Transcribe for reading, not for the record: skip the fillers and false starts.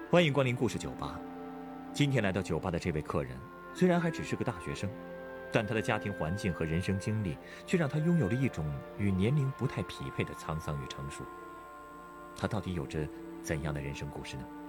欢迎光临故事酒吧。今天来到酒吧的这位客人，虽然还只是个大学生，但他的家庭环境和人生经历却让他拥有了一种与年龄不太匹配的沧桑与成熟。他到底有着怎样的人生故事呢？